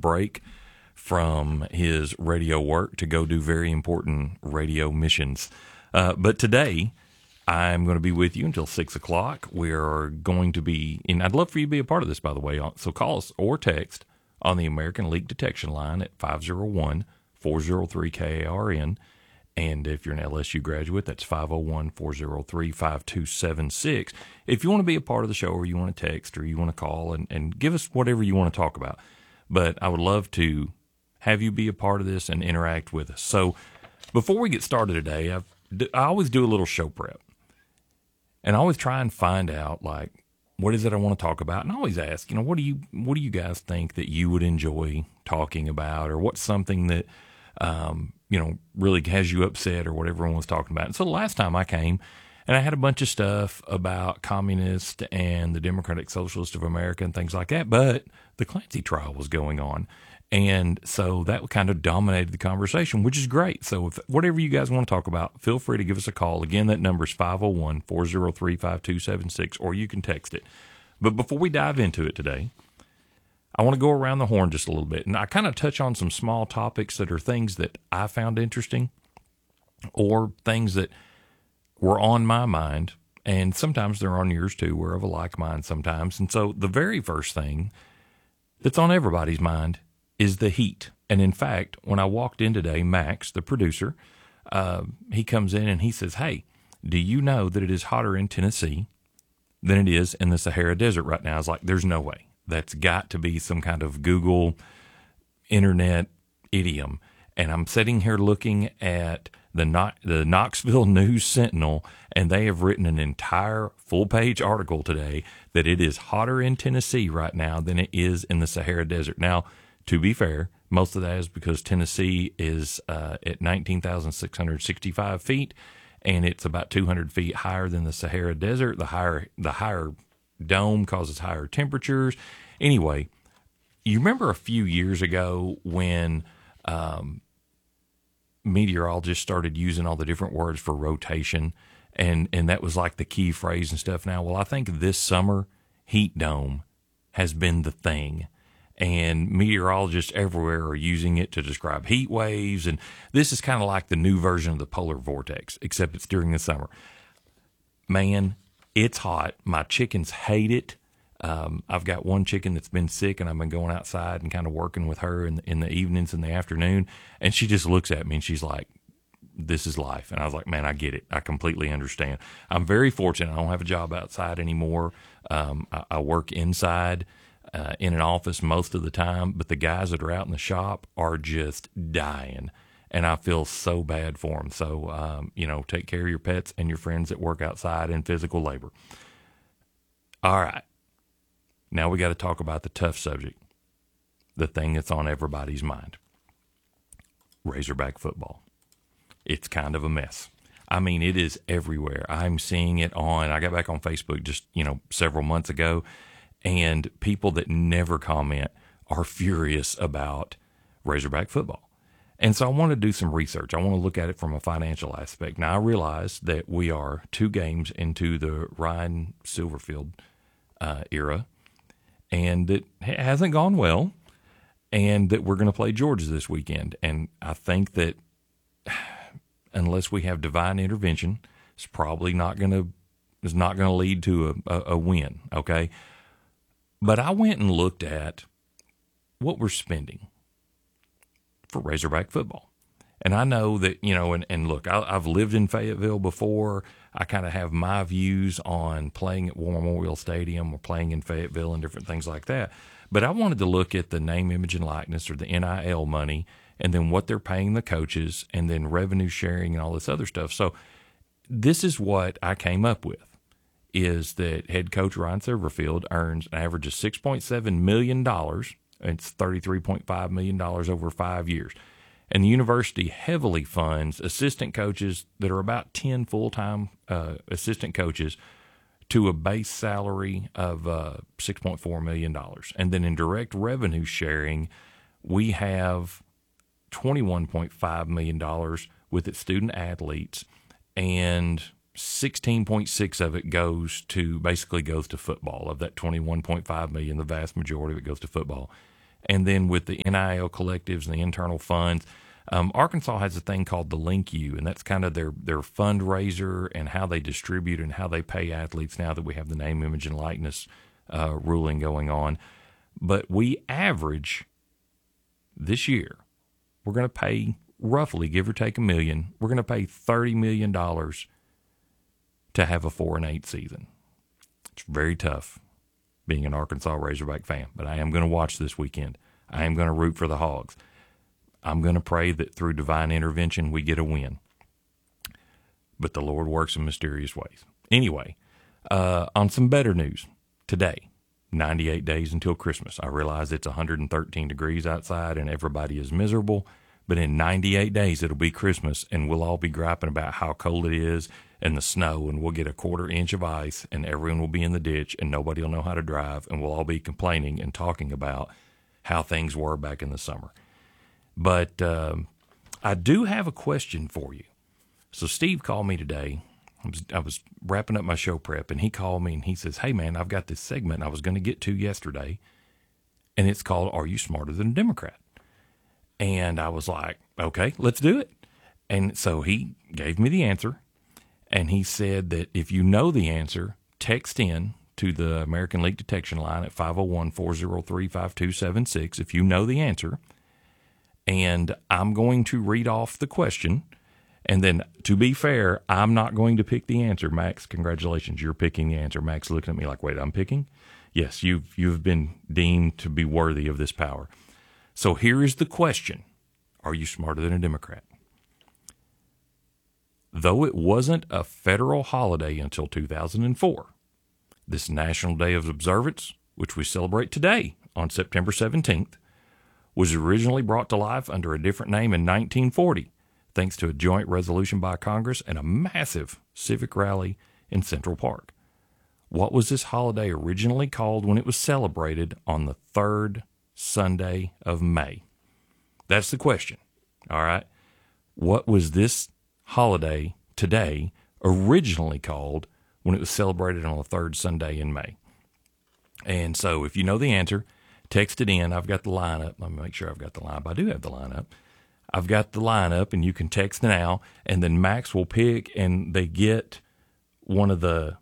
break from his radio work to go do very important radio missions. But today, I'm going to be with you until 6 o'clock. We're going to be, and I'd love for you to be a part of this, by the way. So call us or text on the American Leak Detection line at 501-403-KARN. And if you're an LSU graduate, that's 501-403-5276. If you want to be a part of the show, or you want to text, or you want to call and give us whatever you want to talk about. But I would love to have you be a part of this and interact with us. So before we get started today, I always do a little show prep. And I always try and find out, like, what is it I want to talk about? And I always ask, what do you guys think that you would enjoy talking about? Or what's something that, really has you upset, or what everyone was talking about? And so the last time I came, and I had a bunch of stuff about communists and the Democratic Socialists of America and things like that, but the Clancy trial was going on. And so that kind of dominated the conversation, which is great. So if whatever you guys want to talk about, feel free to give us a call. Again, that number is 501-403-5276, or you can text it. But before we dive into it today, I want to go around the horn just a little bit. And I kind of touch on some small topics that are things that I found interesting, or things that were on my mind. And sometimes they're on yours too. We're of a like mind sometimes. And so the very first thing that's on everybody's mind is the heat. And in fact, when I walked in today, Max, the producer, he comes in and he says, "Hey, do you know that it is hotter in Tennessee than it is in the Sahara Desert right now?" I was like, there's no way. That's got to be some kind of Google internet idiom. And I'm sitting here looking at the Knoxville News Sentinel, and they have written an entire full-page article today that it is hotter in Tennessee right now than it is in the Sahara Desert. Now, to be fair, most of that is because Tennessee is at 19,665 feet, and it's about 200 feet higher than the Sahara Desert. The higher dome causes higher temperatures. Anyway, you remember a few years ago when meteorologists started using all the different words for rotation, and that was like the key phrase and stuff now? Well, I think this summer, heat dome has been the thing. And meteorologists everywhere are using it to describe heat waves. And this is kind of like the new version of the polar vortex, except it's during the summer. Man, it's hot. My chickens hate it. I've got one chicken that's been sick, and I've been going outside and kind of working with her in the evenings and the afternoon. And she just looks at me and she's like, "This is life." And I was like, man, I get it. I completely understand. I'm very fortunate. I don't have a job outside anymore. I work inside in an office most of the time, but the guys that are out in the shop are just dying, and I feel so bad for them. So, take care of your pets and your friends that work outside in physical labor. All right. Now we got to talk about the tough subject, the thing that's on everybody's mind. Razorback football. It's kind of a mess. I mean, it is everywhere. I'm seeing it I got back on Facebook just, several months ago, and people that never comment are furious about Razorback football. And so I want to do some research. I want to look at it from a financial aspect. Now, I realize that we are 2 games into the Ryan Silverfield era, and it hasn't gone well, and that we're going to play Georgia this weekend. And I think that unless we have divine intervention, it's probably not going to lead to a win, okay? But I went and looked at what we're spending for Razorback football. And I know that, and look, I've lived in Fayetteville before. I kind of have my views on playing at War Memorial Stadium or playing in Fayetteville and different things like that. But I wanted to look at the name, image, and likeness, or the NIL money, and then what they're paying the coaches, and then revenue sharing and all this other stuff. So this is what I came up with, is that head coach Ryan Silverfield earns an average of $6.7 million. It's $33.5 million over 5 years. And the university heavily funds assistant coaches that are about 10 full-time assistant coaches to a base salary of $6.4 million. And then in direct revenue sharing, we have $21.5 million with its student athletes, and 16.6 of it goes to football. Of that 21.5 million, the vast majority of it goes to football. And then with the NIL collectives and the internal funds, Arkansas has a thing called the Link U, and that's kind of their fundraiser and how they distribute and how they pay athletes now that we have the name, image, and likeness ruling going on. But we average this year, we're going to pay roughly, give or take $1 million, we're going to pay $30 million to have a 4-8 season. It's very tough being an Arkansas Razorback fan, but I am going to watch this weekend. I am going to root for the Hogs. I'm going to pray that through divine intervention we get a win. But the Lord works in mysterious ways. Anyway, on some better news, today, 98 days until Christmas. I realize it's 113 degrees outside and everybody is miserable, but in 98 days it'll be Christmas and we'll all be griping about how cold it is and the snow, and we'll get a 1/4 inch of ice and everyone will be in the ditch and nobody will know how to drive, and we'll all be complaining and talking about how things were back in the summer. But I do have a question for you. So Steve called me today. I was wrapping up my show prep, and he called me and he says, "Hey man, I've got this segment I was going to get to yesterday, and it's called Are You Smarter Than a Democrat?" And I was like, okay, let's do it. And so he gave me the answer, and he said that if you know the answer, text in to the American Leak Detection Line at 501-403-5276 if you know the answer. And I'm going to read off the question. And then, to be fair, I'm not going to pick the answer. Max, congratulations, you're picking the answer. Max looking at me like, wait, I'm picking? Yes, you've been deemed to be worthy of this power. So here is the question. Are you smarter than a Democrat? Though it wasn't a federal holiday until 2004, this National Day of Observance, which we celebrate today on September 17th, was originally brought to life under a different name in 1940, thanks to a joint resolution by Congress and a massive civic rally in Central Park. What was this holiday originally called when it was celebrated on the third Sunday of May? That's the question. All right. What was this holiday today originally called when it was celebrated on the third Sunday in May? And so if you know the answer, text it in. I've got the lineup. Let me make sure I've got the lineup. I do have the lineup. I've got the lineup, and you can text now, and then Max will pick, and they get one of the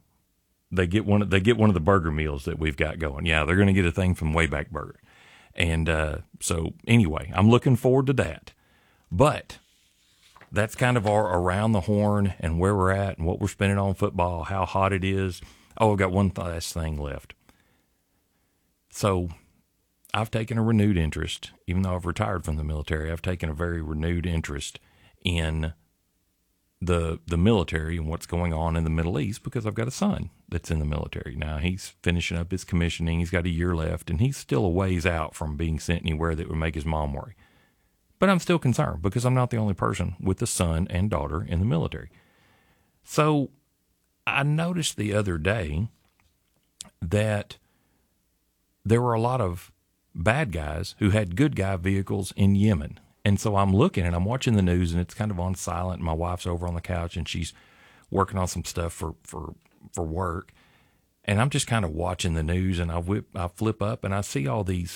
burger meals that we've got going. Yeah, they're going to get a thing from Wayback Burger. And so anyway, I'm looking forward to that. But that's kind of our around the horn and where we're at and what we're spending on football, how hot it is. Oh, I've got one last thing left. So I've taken a renewed interest, even though I've retired from the military. I've taken a very renewed interest in the military and what's going on in the Middle East because I've got a son that's in the military. Now, he's finishing up his commissioning. He's got a year left, and he's still a ways out from being sent anywhere that would make his mom worry. But I'm still concerned because I'm not the only person with a son and daughter in the military. So I noticed the other day that there were a lot of bad guys who had good guy vehicles in Yemen. And so I'm looking and I'm watching the news, and it's kind of on silent. My wife's over on the couch and she's working on some stuff for work. And I'm just kind of watching the news, and I flip up and I see all these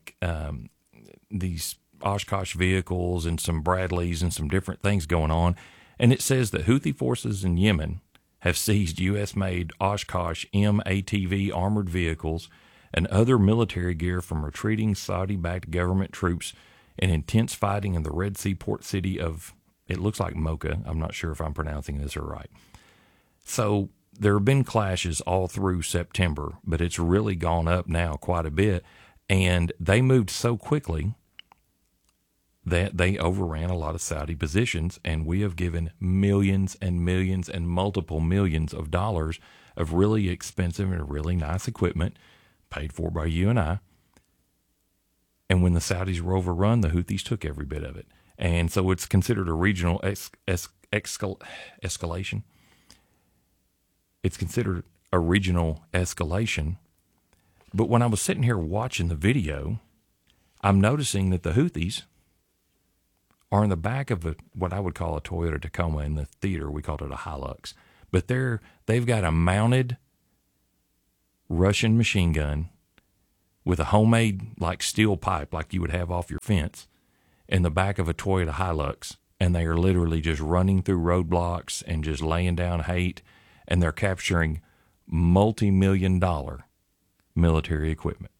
these Oshkosh vehicles and some Bradleys and some different things going on. And it says that Houthi forces in Yemen have seized U.S.-made Oshkosh M-ATV armored vehicles and other military gear from retreating Saudi-backed government troops in intense fighting in the Red Sea port city of, it looks like Mocha. I'm not sure if I'm pronouncing this right. So there have been clashes all through September, but it's really gone up now quite a bit. And they moved so quickly that they overran a lot of Saudi positions, and we have given millions and millions and multiple millions of dollars of really expensive and really nice equipment paid for by you and I. And when the Saudis were overrun, the Houthis took every bit of it. And so it's considered a regional escalation. It's considered a regional escalation. But when I was sitting here watching the video, I'm noticing that the Houthis are in the back of what I would call a Toyota Tacoma. In the theater, we called it a Hilux. But they've got a mounted Russian machine gun with a homemade like steel pipe like you would have off your fence in the back of a Toyota Hilux, and they are literally just running through roadblocks and just laying down hate, and they're capturing multi-million-dollar military equipment.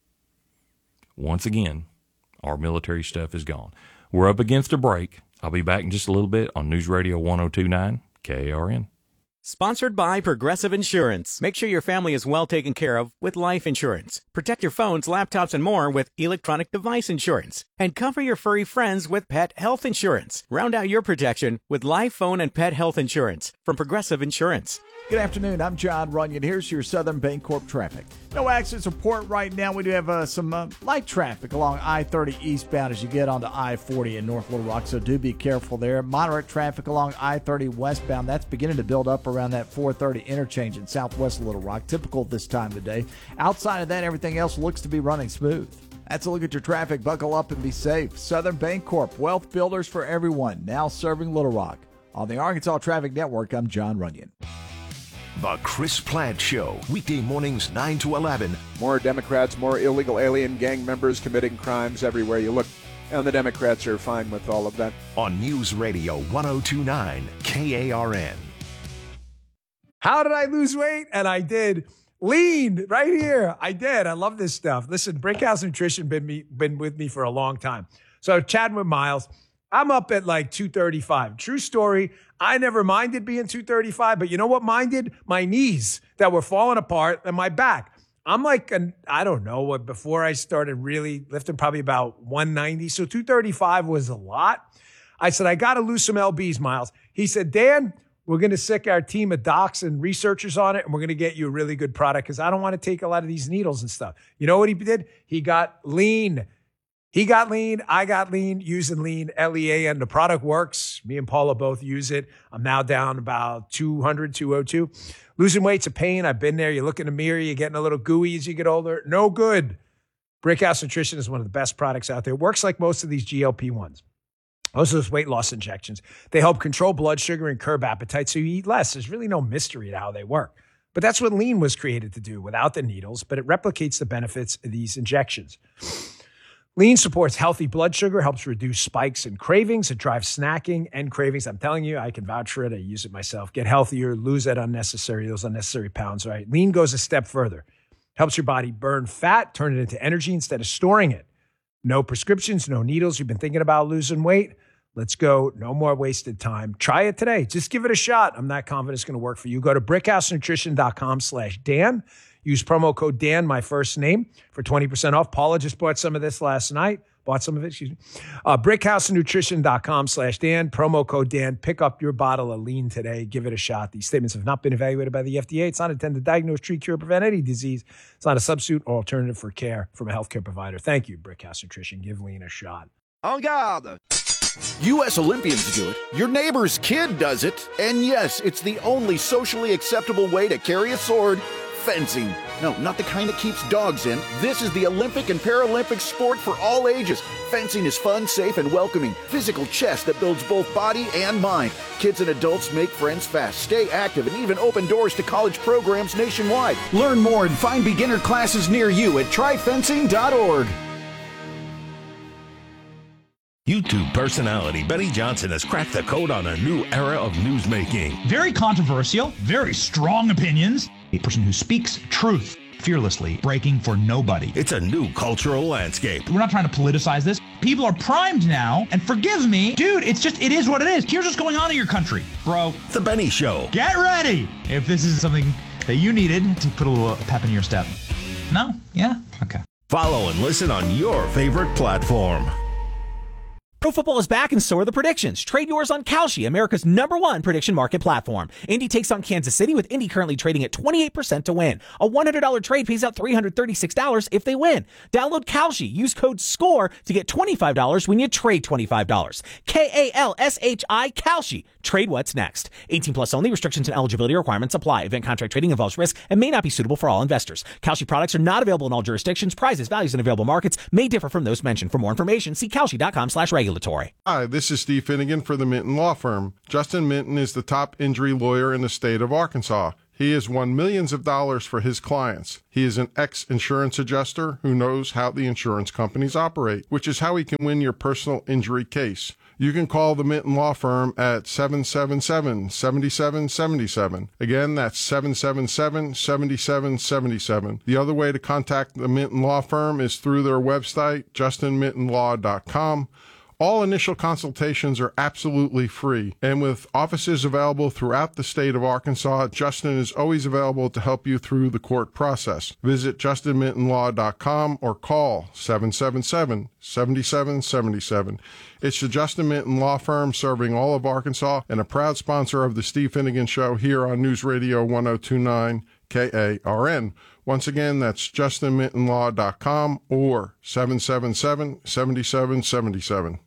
Once again, our military stuff is gone. We're up against a break. I'll be back in just a little bit on News Radio 102.9 KARN. Sponsored by Progressive Insurance. Make sure your family is well taken care of with life insurance. Protect your phones, laptops, and more with electronic device insurance. And cover your furry friends with pet health insurance. Round out your protection with life, phone, and pet health insurance from Progressive Insurance. Good afternoon. I'm John Runyon. Here's your Southern Bancorp traffic. No accidents report right now. We do have some light traffic along I-30 eastbound as you get onto I-40 in North Little Rock, so do be careful there. Moderate traffic along I-30 westbound. That's beginning to build up around that 430 interchange in southwest Little Rock, typical this time of day. Outside of that, everything else looks to be running smooth. That's a look at your traffic. Buckle up and be safe. Southern Bancorp, wealth builders for everyone, now serving Little Rock. On the Arkansas Traffic Network, I'm John Runyon. The Chris Plante Show, weekday mornings 9 to 11. More Democrats, more illegal alien gang members committing crimes everywhere you look. And the Democrats are fine with all of that. On News Radio 102.9 KARN. How did I lose weight? And I did. Lean right here. I did. I love this stuff. Listen, Brickhouse Nutrition been with me for a long time. So chatting with Miles, I'm up at like 235. True story. I never minded being 235, but you know what minded? My knees that were falling apart and my back. I'm like, I don't know, before I started really lifting, probably about 190. So 235 was a lot. I said, I got to lose some LBs, Miles. He said, Dan, we're going to sick our team of docs and researchers on it, and we're going to get you a really good product because I don't want to take a lot of these needles and stuff. You know what he did? He got lean. He got lean. I got lean using lean, LEA, and the product works. Me and Paula both use it. I'm now down about 200, 202. Losing weight's a pain. I've been there. You look in the mirror, you're getting a little gooey as you get older. No good. Brickhouse Nutrition is one of the best products out there. It works like most of these GLP-1s. Most of those weight loss injections. They help control blood sugar and curb appetite so you eat less. There's really no mystery to how they work. But that's what lean was created to do without the needles, but it replicates the benefits of these injections. Lean supports healthy blood sugar, helps reduce spikes and cravings. It drives snacking and cravings. I'm telling you, I can vouch for it. I use it myself. Get healthier, lose those unnecessary pounds, right? Lean goes a step further. Helps your body burn fat, turn it into energy instead of storing it. No prescriptions, no needles. You've been thinking about losing weight? Let's go. No more wasted time. Try it today. Just give it a shot. I'm not confident it's going to work for you. Go to brickhousenutrition.com/Dan. Use promo code Dan, my first name, for 20% off. Paula just bought some of this last night. Brickhousenutrition.com/Dan. Promo code Dan. Pick up your bottle of lean today. Give it a shot. These statements have not been evaluated by the FDA. It's not intended to diagnose, treat, cure, prevent any disease. It's not a substitute or alternative for care from a healthcare provider. Thank you, Brickhouse Nutrition. Give lean a shot. En garde! U.S. Olympians do it. Your neighbor's kid does it. And yes, it's the only socially acceptable way to carry a sword. Fencing. No, not the kind that keeps dogs in. This is the Olympic and Paralympic sport for all ages. Fencing is fun, safe, and welcoming. Physical chess that builds both body and mind. Kids and adults make friends fast, stay active, and even open doors to college programs nationwide. Learn more and find beginner classes near you at tryfencing.org. YouTube personality Benny Johnson has cracked the code on a new era of newsmaking. Very controversial, very strong opinions. A person who speaks truth fearlessly, breaking for nobody. It's a new cultural landscape. We're not trying to politicize this. People are primed now, and forgive me, dude, it is what it is. Here's what's going on in your country, bro. The Benny Show. Get ready if this is something that you needed to put a little pep in your step. No? Yeah? Okay. Follow and listen on your favorite platform. Pro football is back and so are the predictions. Trade yours on Kalshi, America's #1 prediction market platform. Indy takes on Kansas City with Indy currently trading at 28% to win. A $100 trade pays out $336 if they win. Download Kalshi. Use code SCORE to get $25 when you trade $25. KALSHI Kalshi. Trade what's next. 18 plus only. Restrictions and eligibility requirements apply. Event contract trading involves risk and may not be suitable for all investors. Kalshi products are not available in all jurisdictions. Prices, values, and available markets may differ from those mentioned. For more information, see kalshi.com/regulatory. Hi, this is Steve Finnegan for the Minton Law Firm. Justin Minton is the top injury lawyer in the state of Arkansas. He has won millions of dollars for his clients. He is an ex-insurance adjuster who knows how the insurance companies operate, which is how he can win your personal injury case. You can call the Minton Law Firm at 777-7777. Again, that's 777-7777. The other way to contact the Minton Law Firm is through their website, justinmintonlaw.com. All initial consultations are absolutely free, and with offices available throughout the state of Arkansas, Justin is always available to help you through the court process. Visit justinmintonlaw.com or call 777-7777. It's the Justin Minton Law Firm serving all of Arkansas and a proud sponsor of the Steve Finnegan Show here on News Radio 1029 KARN. Once again, that's justinmintonlaw.com or 777-7777.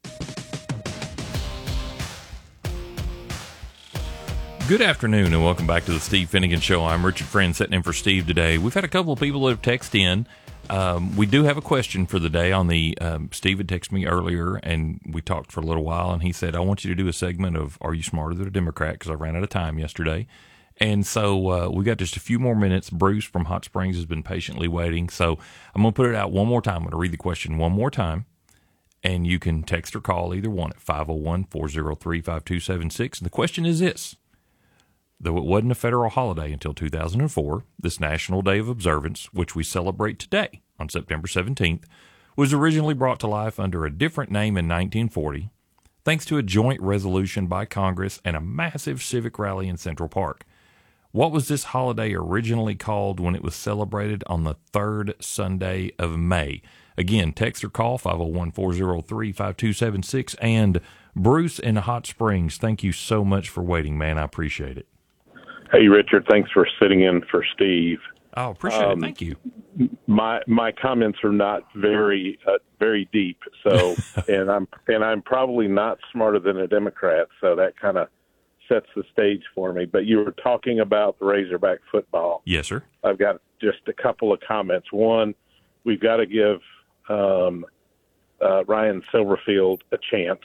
Good afternoon and welcome back to the Steve Finnegan Show. I'm Richard Friend sitting in for Steve today. We've had a couple of people that have texted in. We do have a question for the day on the Steve had texted me earlier and we talked for a little while and he said, I want you to do a segment of Are You Smarter Than a Democrat? Because I ran out of time yesterday. And so we got just a few more minutes. Bruce from Hot Springs has been patiently waiting. So I'm going to put it out one more time. I'm going to read the question one more time. And you can text or call either one at 501-403-5276. And the question is this. Though it wasn't a federal holiday until 2004, this National Day of Observance, which we celebrate today on September 17th, was originally brought to life under a different name in 1940, thanks to a joint resolution by Congress and a massive civic rally in Central Park. What was this holiday originally called when it was celebrated on the third Sunday of May? Again, text or call 501-403-5276. And Bruce in Hot Springs, thank you so much for waiting, man. I appreciate it. Hey, Richard, thanks for sitting in for Steve. Oh, appreciate it. Thank you. My comments are not very deep. So, and I'm probably not smarter than a Democrat. So that kind of sets the stage for me. But you were talking about the Razorback football. Yes, sir. I've got just a couple of comments. One, we've got to give Ryan Silverfield a chance.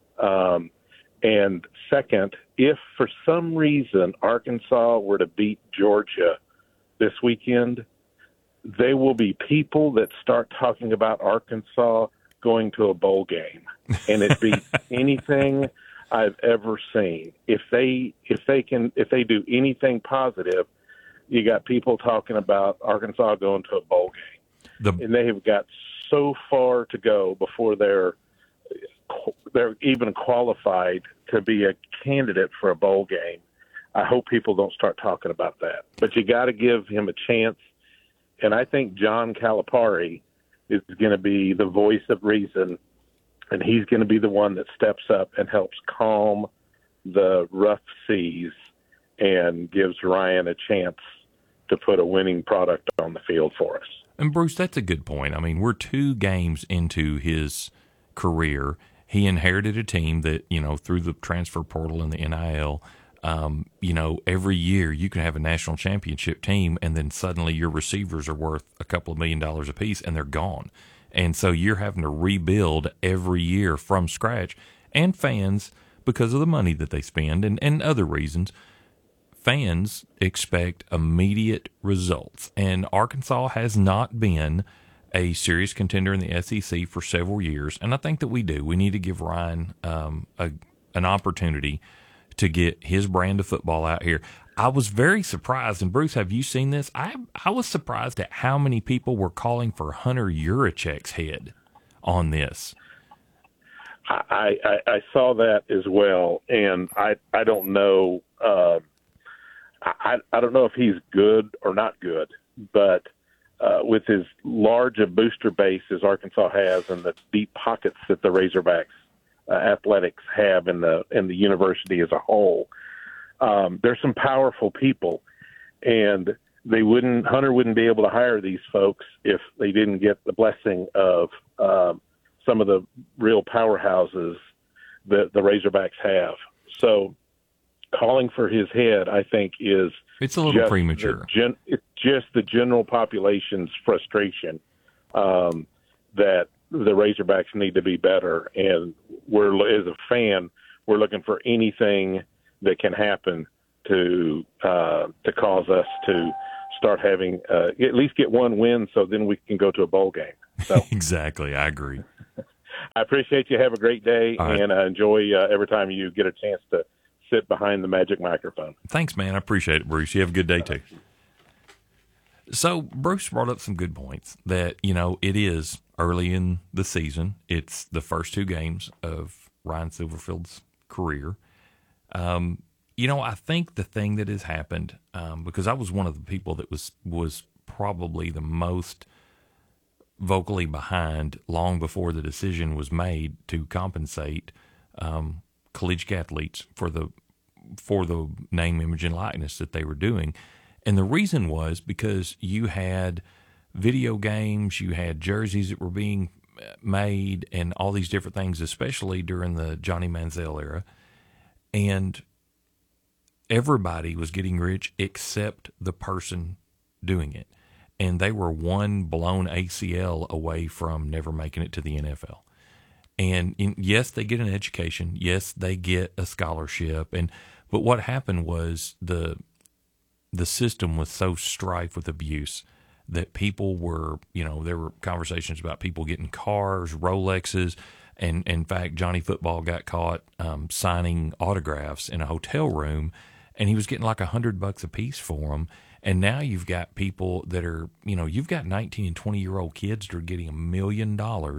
And second, if for some reason Arkansas were to beat Georgia this weekend, there will be people that start talking about Arkansas going to a bowl game, and it beats anything I've ever seen. If they do anything positive, you got people talking about Arkansas going to a bowl game, and they have got so far to go before they're even qualified to be a candidate for a bowl game. I hope people don't start talking about that. But you got to give him a chance. And I think John Calipari is going to be the voice of reason, and he's going to be the one that steps up and helps calm the rough seas and gives Ryan a chance to put a winning product on the field for us. And Bruce, that's a good point. I mean, we're 2 games into his career. He inherited a team that, through the transfer portal and the NIL, every year you can have a national championship team and then suddenly your receivers are worth a couple of $1 million a piece and they're gone. And so you're having to rebuild every year from scratch. And fans, because of the money that they spend and other reasons, fans expect immediate results. And Arkansas has not been a serious contender in the SEC for several years, and I think that we do. We need to give Ryan an opportunity to get his brand of football out here. I was very surprised, and Bruce, have you seen this? I was surprised at how many people were calling for Hunter Yurichek's head on this. I saw that as well, and I don't know. I don't know if he's good or not good, but with as large a booster base as Arkansas has and the deep pockets that the Razorbacks athletics have in the university as a whole, there's some powerful people, and Hunter wouldn't be able to hire these folks if they didn't get the blessing of some of the real powerhouses that the Razorbacks have. So calling for his head, I think, it's a little premature. It's just the general population's frustration that the Razorbacks need to be better. And as a fan, we're looking for anything that can happen to cause us to start having at least get one win, so then we can go to a bowl game. So exactly, I agree. I appreciate you. Have a great day, right. And enjoy every time you get a chance to sit behind the magic microphone. Thanks, man. I appreciate it, Bruce. You have a good day, too. So Bruce brought up some good points that, it is early in the season. It's the first 2 games of Ryan Silverfield's career. I think the thing that has happened, because I was one of the people that was probably the most vocally behind long before the decision was made to compensate collegiate athletes for the name, image, and likeness that they were doing. And the reason was because you had video games, you had jerseys that were being made, and all these different things, especially during the Johnny Manziel era. And everybody was getting rich except the person doing it. And they were one blown ACL away from never making it to the NFL. And yes, they get an education. Yes, they get a scholarship. But what happened was the system was so strife with abuse that people were, there were conversations about people getting cars, Rolexes. And in fact, Johnny Football got caught signing autographs in a hotel room, and he was getting like $100 a piece for them. And now you've got people that are, you've got 19 and 20-year-old kids that are getting $1 million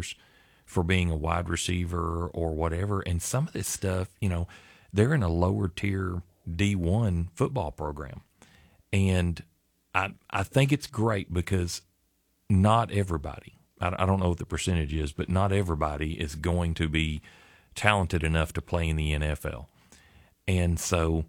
for being a wide receiver or whatever. And some of this stuff, they're in a lower tier D1 football program. And I think it's great because not everybody, I don't know what the percentage is, but not everybody is going to be talented enough to play in the NFL. And so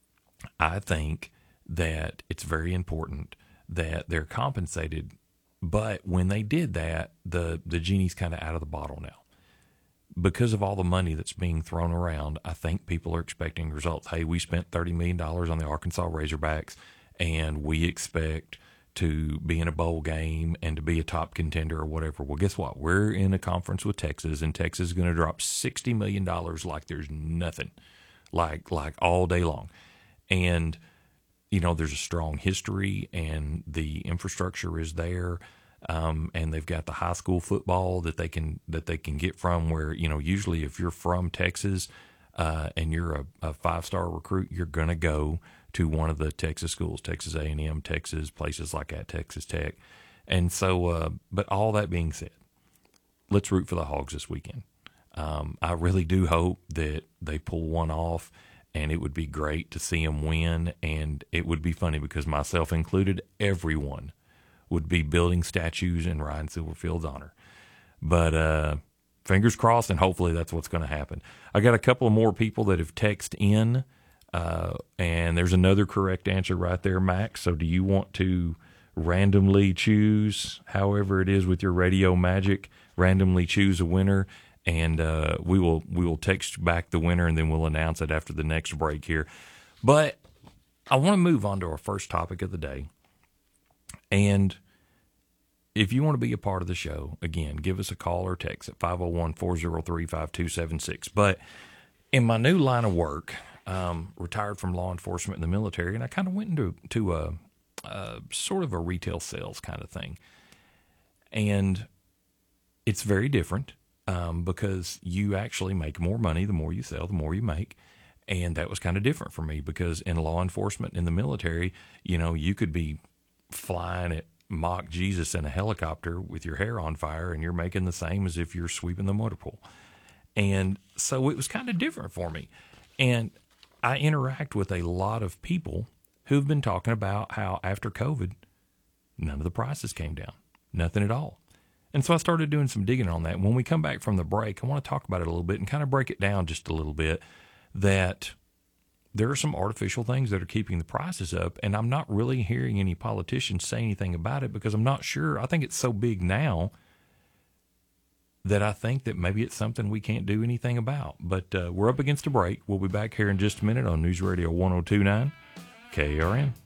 I think that it's very important that they're compensated. But when they did that, the genie's kind of out of the bottle now. Because of all the money that's being thrown around, I think people are expecting results. Hey, we spent $30 million on the Arkansas Razorbacks, and we expect to be in a bowl game and to be a top contender or whatever. Well, guess what? We're in a conference with Texas, and Texas is going to drop $60 million like there's nothing, like all day long. And there's a strong history, and the infrastructure is there, and they've got the high school football that they can get from. Where usually if you're from Texas and you're a 5-star recruit, you're going to go to one of the Texas schools, Texas A&M, Texas, places like that, Texas Tech. And so, but all that being said, let's root for the Hogs this weekend. I really do hope that they pull one off. And it would be great to see them win, and it would be funny because myself included, everyone would be building statues in Ryan Silverfield's honor. But fingers crossed, and hopefully that's what's going to happen. I got a couple of more people that have texted in, and there's another correct answer right there, Max. So do you want to randomly choose, however it is with your radio magic, randomly choose a winner? And we will text back the winner, and then we'll announce it after the next break here. But I want to move on to our first topic of the day. And if you want to be a part of the show, again, give us a call or text at 501-403-5276. But in my new line of work, retired from law enforcement in the military, and I kind of went into a sort of a retail sales kind of thing. And it's very different. Because you actually make more money the more you sell, the more you make. And that was kind of different for me because in law enforcement, in the military, you could be flying at Mach Jesus in a helicopter with your hair on fire, and you're making the same as if you're sweeping the motor pool. And so it was kind of different for me. And I interact with a lot of people who've been talking about how after COVID, none of the prices came down, nothing at all. And so I started doing some digging on that. When we come back from the break, I want to talk about it a little bit and kind of break it down just a little bit, that there are some artificial things that are keeping the prices up. And I'm not really hearing any politicians say anything about it because I'm not sure. I think it's so big now that I think that maybe it's something we can't do anything about. But we're up against a break. We'll be back here in just a minute on News Radio 102.9 KRN.